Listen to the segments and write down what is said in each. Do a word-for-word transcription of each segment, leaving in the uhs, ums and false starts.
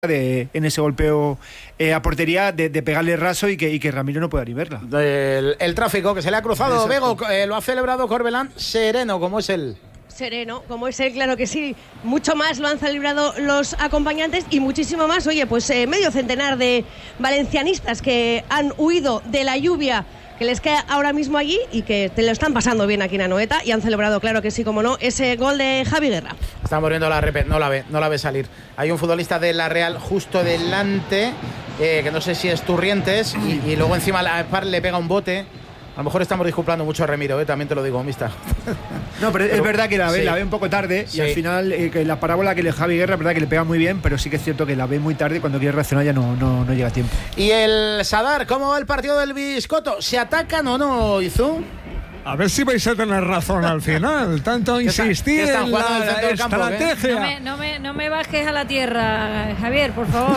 De, en ese golpeo eh, a portería de, de pegarle raso y que, y que Ramiro no pueda ni verla. El, el tráfico que se le ha cruzado. Bego, eh, lo ha celebrado Corbelán sereno, como es él. Sereno, como es él, claro que sí. Mucho más lo han celebrado los acompañantes y muchísimo más. Oye, pues eh, medio centenar de valencianistas que han huido de la lluvia que les queda ahora mismo allí y que te lo están pasando bien aquí en Anoeta y han celebrado, claro que sí, como no, ese gol de Javi Guerra. Estamos viendo la repet, no la ve, no la ve salir. Hay un futbolista de la Real justo delante, eh, que no sé si es Turrientes, y, y luego encima la par le pega un bote. A lo mejor estamos disculpando mucho a Remiro, ¿eh? También te lo digo, mista. No, pero, pero es verdad que la ve, sí. la ve un poco tarde sí. y al final eh, que la parábola que le Javi Guerra, es verdad que le pega muy bien, pero sí que es cierto que la ve muy tarde y cuando quiere reaccionar ya no, no, no llega a tiempo. Y el Sadar, ¿cómo va el partido del Biscotto? ¿Se atacan o no, Izu? A ver si vais a tener razón al final. Tanto insistir está, en la estrategia. No me, no, me, no me bajes a la tierra, Javier, por favor.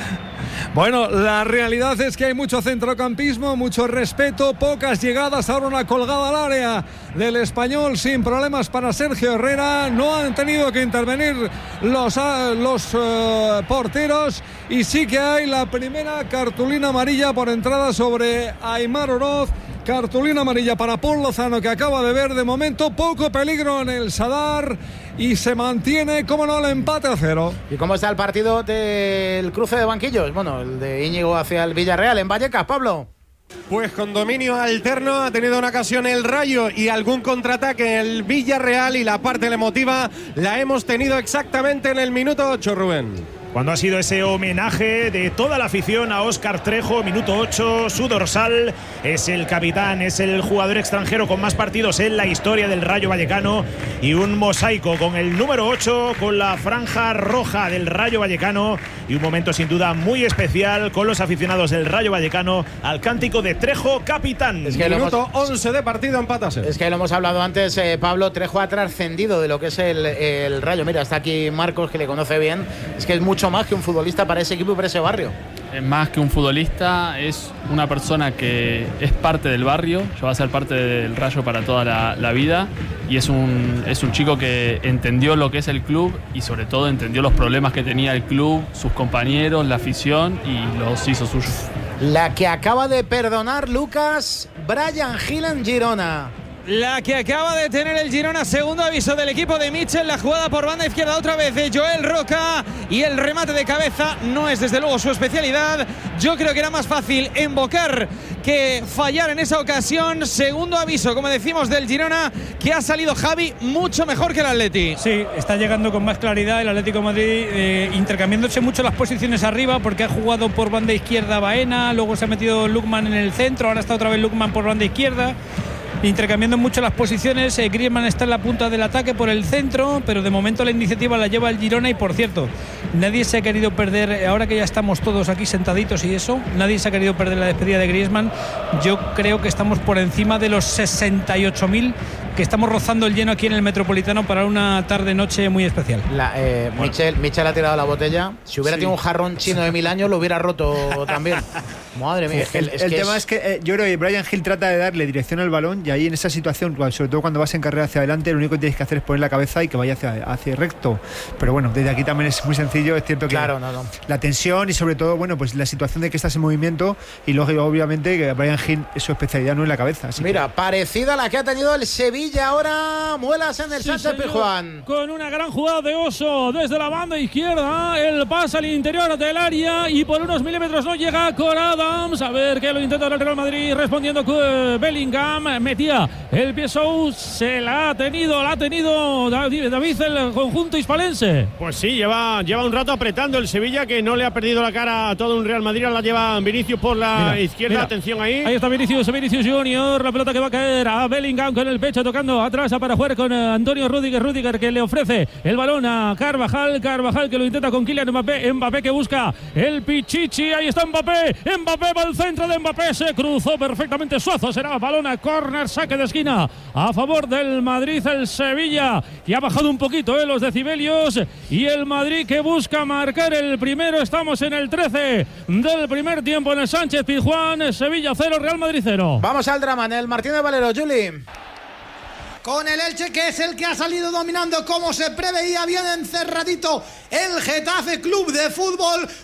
Bueno, la realidad es que hay mucho centrocampismo, mucho respeto, pocas llegadas, ahora una colgada al área del Español sin problemas para Sergio Herrera. No han tenido que intervenir los, los uh, porteros y sí que hay la primera cartulina amarilla por entrada sobre Aimar Oroz. Cartulina amarilla para Paul Lozano, que acaba de ver de momento poco peligro en el Sadar y se mantiene, como no, el empate a cero. ¿Y cómo está el partido del cruce de banquillos? Bueno, el de Íñigo hacia el Villarreal en Vallecas, Pablo. Pues con dominio alterno ha tenido una ocasión el Rayo y algún contraataque en el Villarreal, y la parte emotiva la hemos tenido exactamente en el minuto ocho, Rubén. Cuando ha sido ese homenaje de toda la afición a Óscar Trejo, minuto ocho, su dorsal, es el capitán, es el jugador extranjero con más partidos en la historia del Rayo Vallecano, y un mosaico con el número ocho, con la franja roja del Rayo Vallecano, y un momento sin duda muy especial con los aficionados del Rayo Vallecano al cántico de Trejo, capitán. Es que minuto hemos... once de partido, empatase. Es que lo hemos hablado antes, eh, Pablo. Trejo ha trascendido de lo que es el, el Rayo. Mira, está aquí Marcos, que le conoce bien. Es que es mucho más que un futbolista para ese equipo y para ese barrio. Es más que un futbolista, es una persona que es parte del barrio, ya va a ser parte del Rayo para toda la, la vida, y es un, es un chico que entendió lo que es el club y sobre todo entendió los problemas que tenía el club, sus compañeros, la afición, y los hizo suyos. La que acaba de perdonar, Lucas, Bryan Gil en Girona. La que acaba de tener el Girona, segundo aviso del equipo de Mitchell, la jugada por banda izquierda otra vez de Joel Roca, y el remate de cabeza no es desde luego su especialidad. Yo creo que era más fácil embocar que fallar en esa ocasión. Segundo aviso, como decimos, del Girona, que ha salido Javi mucho mejor que el Atleti. Sí, está llegando con más claridad el Atlético de Madrid, eh, intercambiándose mucho las posiciones arriba, porque ha jugado por banda izquierda Baena, luego se ha metido Lukman en el centro, ahora está otra vez Lukman por banda izquierda, intercambiando mucho las posiciones. eh, Griezmann está en la punta del ataque por el centro, pero de momento la iniciativa la lleva el Girona. Y por cierto, nadie se ha querido perder, ahora que ya estamos todos aquí sentaditos y eso, nadie se ha querido perder la despedida de Griezmann. Yo creo que estamos por encima de los sesenta y ocho mil, que estamos rozando el lleno aquí en el Metropolitano para una tarde-noche muy especial. La, eh, bueno. Michel, Michel ha tirado la botella. Si hubiera sí. tenido un jarrón chino de mil años, lo hubiera roto también. Madre mía. El, es el que tema es... es que eh, yo creo que Bryan Gil trata de darle dirección al balón, y ahí en esa situación, sobre todo cuando vas en carrera hacia adelante, lo único que tienes que hacer es poner la cabeza y que vaya hacia, hacia recto. Pero bueno, desde aquí también es muy sencillo. Es cierto que claro, no, no. la tensión y sobre todo, bueno, pues la situación de que estás en movimiento, y luego obviamente que Bryan Gil, su especialidad no es la cabeza. Así Mira, que... parecida a la que ha tenido el Sevilla ahora, Muelas en el sí, Sánchez Pizjuán. Con una gran jugada de Oso desde la banda izquierda, el pase al interior del área y por unos milímetros no llega con Adams. A ver que lo intenta el Real Madrid, respondiendo Bellingham, metía el pie Sou, se la ha tenido, la ha tenido David, David el conjunto hispalense. Pues sí, lleva, lleva un rato apretando el Sevilla, que no le ha perdido la cara a todo un Real Madrid. La lleva Vinicius por la mira, izquierda, mira. Atención ahí. Ahí está Vinicius, Vinicius Junior, la pelota que va a caer a Bellingham con el pecho, tocando atrás para jugar con Antonio Rüdiger, Rüdiger que le ofrece el balón a Carvajal, Carvajal que lo intenta con Kylian Mbappé, Mbappé que busca el Pichichi, ahí está Mbappé, Mbappé va al centro de Mbappé, se cruzó perfectamente Suazo, será balón a córner, saque de esquina a favor del Madrid, el Sevilla, que ha bajado un poquito eh, los decibelios, y el Madrid que busca marcar el primero. Estamos en el trece del primer tiempo en el Sánchez Pizjuán. Sevilla cero, Real Madrid cero. Vamos al drama en el Martínez Valero, Juli. con el Elche, que es el que ha salido dominando como se preveía, bien encerradito el Getafe Club de Fútbol,